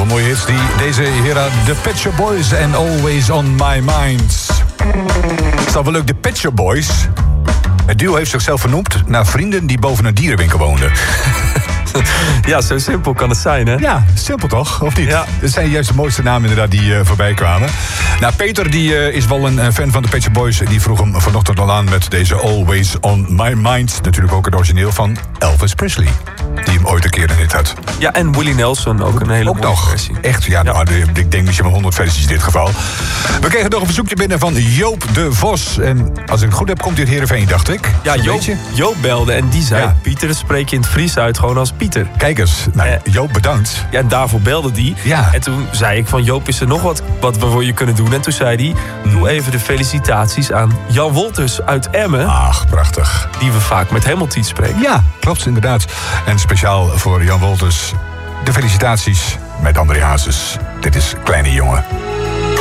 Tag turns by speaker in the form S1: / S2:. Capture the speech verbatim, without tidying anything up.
S1: mooie hits die deze heren, de Pet Shop Boys en Always on My Mind. Het is al wel leuk, de Pet Shop Boys. Het duo heeft zichzelf vernoemd naar vrienden die boven een dierenwinkel woonden.
S2: Ja, zo simpel kan het zijn, hè?
S1: Ja, simpel toch? Of niet?
S2: Ja.
S1: Dat zijn juist de mooiste namen inderdaad die uh, voorbij kwamen. Nou, Peter die uh, is wel een, een fan van de Pet Shop Boys. Die vroeg hem vanochtend al aan met deze Always on My Mind. Natuurlijk ook het origineel van Elvis Presley. Die hem ooit een keer in dit had.
S2: Ja, en Willie Nelson ook een hele
S1: ook
S2: mooie
S1: nog.
S2: versie.
S1: Echt, ja,
S2: Ja.
S1: nou, ik denk misschien wel honderd versies in dit geval. We kregen nog een verzoekje binnen van Joop de Vos. En als ik het goed heb, komt hij uit Heerenveen, dacht ik.
S2: Ja,
S1: Zo'n
S2: Joop,
S1: beetje.
S2: Joop belde en die zei...
S1: Ja.
S2: Pieter, dat spreek je in het Fries uit gewoon als Pieter.
S1: Kijk eens, nou,
S2: Eh.
S1: Joop, bedankt.
S2: Ja, en daarvoor belde die.
S1: Ja.
S2: En toen zei ik van Joop, is er nog wat wat we voor je kunnen doen? En toen zei hij, doe even de felicitaties aan Jan Wolters uit Emmen.
S1: Ach, prachtig.
S2: Die we vaak met Hemeltiet spreken.
S1: Ja, klopt, inderdaad. En speciaal voor Jan Wolters de felicitaties met André Hazes. Dit is Kleine Jongen.